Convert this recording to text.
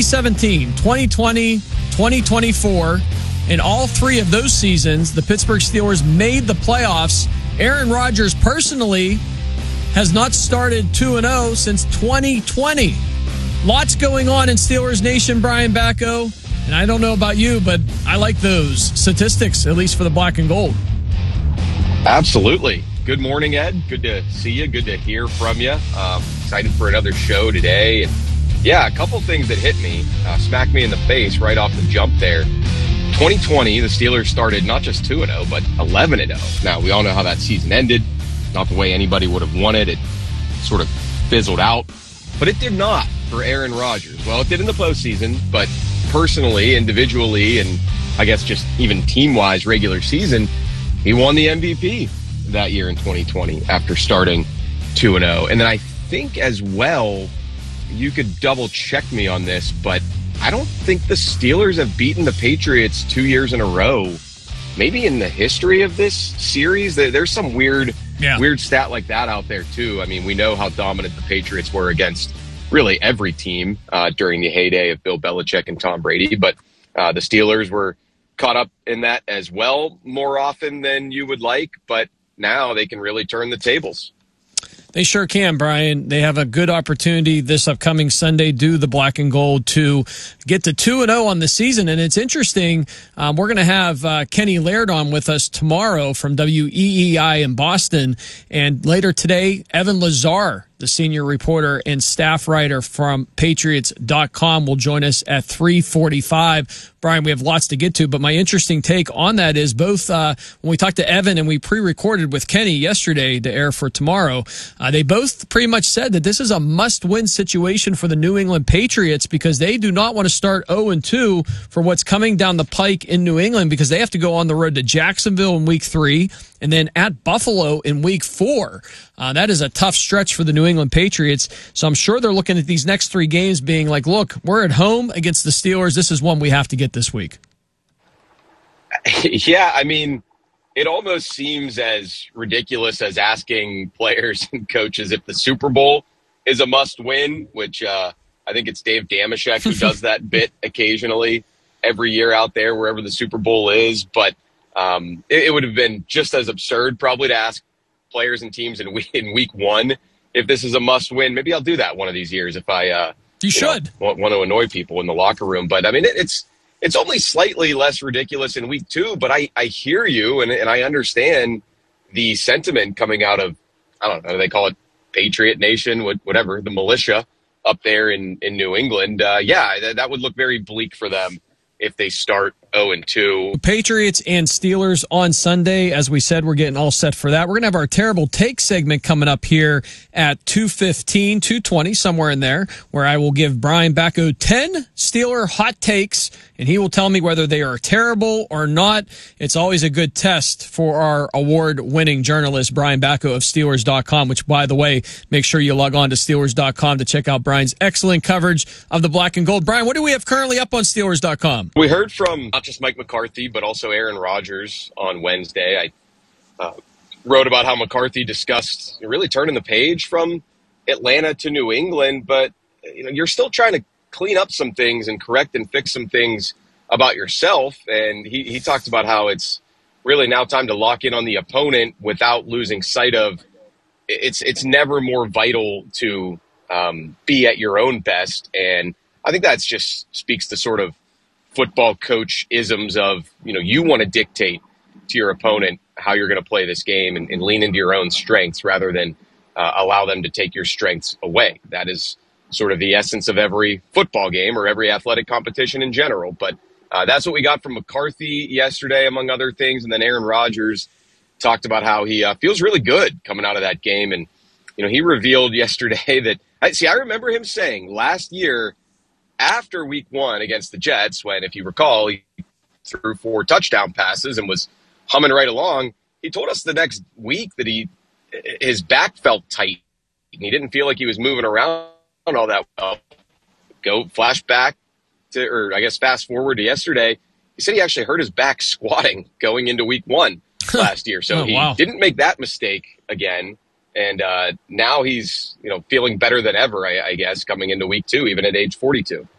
2017, 2020, 2024. In all three of those seasons, the Pittsburgh Steelers made the playoffs. Aaron Rodgers personally has not started 2-0 since 2020. Lots going on in Steelers Nation, Brian Backo. And I don't know about you, but I like those statistics, at least for the black and gold. Absolutely. Good morning, Ed. Good to see you. Good to hear from you. Excited for another show today. And yeah, a couple things that hit me, smacked me in the face right off the jump there. 2020, the Steelers started not just 2-0, but 11-0. Now, we all know how that season ended. Not the way anybody would have wanted. It sort of fizzled out. But it did not for Aaron Rodgers. Well, it did in the postseason, but personally, individually, and I guess just even team-wise regular season, he won the MVP that year in 2020 after starting 2-0. And then I think as well, you could double-check me on this, but I don't think the Steelers have beaten the Patriots 2 years in a row. Maybe in the history of this series, there's some weird stat like that out there too. I mean, we know how dominant the Patriots were against really every team during the heyday of Bill Belichick and Tom Brady, but the Steelers were caught up in that as well more often than you would like, but now they can really turn the tables. They sure can, Brian. They have a good opportunity this upcoming Sunday, do the black and gold, to get to 2-0 on the season. And it's interesting. We're going to have Kenny Laird on with us tomorrow from WEEI in Boston. And later today, Evan Lazar, the senior reporter and staff writer from Patriots.com, will join us at 3:45. Brian, we have lots to get to, but my interesting take on that is both when we talked to Evan and we pre-recorded with Kenny yesterday to air for tomorrow, they both pretty much said that this is a must-win situation for the New England Patriots because they do not want to start 0-2 for what's coming down the pike in New England because they have to go on the road to Jacksonville in Week 3 and then at Buffalo in Week 4. That is a tough stretch for the New England Patriots. So I'm sure they're looking at these next three games being like, look, we're at home against the Steelers. This is one we have to get this week. Yeah, I mean, it almost seems as ridiculous as asking players and coaches if the Super Bowl is a must-win, which I think it's Dave Damashek who does that bit occasionally every year out there, wherever the Super Bowl is. But it would have been just as absurd probably to ask players and teams in week one if this is a must-win. Maybe I'll do that one of these years if I want to annoy people in the locker room. But, I mean, it's only slightly less ridiculous in week 2, but I hear you and I understand the sentiment coming out of, I don't know, they call it Patriot Nation, whatever, the militia up there in New England. That would look very bleak for them if they start 0-2. Patriots and Steelers on Sunday. As we said, we're getting all set for that. We're going to have our Terrible Take segment coming up here at 2:15, 2:20, somewhere in there, where I will give Brian Backo 10 Steeler hot takes, and he will tell me whether they are terrible or not. It's always a good test for our award-winning journalist, Brian Backo of Steelers.com, which, by the way, make sure you log on to Steelers.com to check out Brian's excellent coverage of the black and gold. Brian, what do we have currently up on Steelers.com? We heard from not just Mike McCarthy, but also Aaron Rodgers on Wednesday. I wrote about how McCarthy discussed really turning the page from Atlanta to New England, but you're still trying to clean up some things and correct and fix some things about yourself. And he talked about how it's really now time to lock in on the opponent without losing sight of it's never more vital to be at your own best. And I think that's just speaks to sort of football coach isms of, you want to dictate to your opponent how you're going to play this game and lean into your own strengths rather than allow them to take your strengths away. That is sort of the essence of every football game or every athletic competition in general. But that's what we got from McCarthy yesterday, among other things. And then Aaron Rodgers talked about how he feels really good coming out of that game. And, he revealed yesterday that, I remember him saying last year, after week 1 against the Jets, when, if you recall, he threw 4 touchdown passes and was humming right along, he told us the next week that his back felt tight and he didn't feel like he was moving around all that well. Fast forward to yesterday. He said he actually hurt his back squatting going into week 1 last year. So he didn't make that mistake again. And now he's, feeling better than ever, I guess, coming into week 2, even at age 42.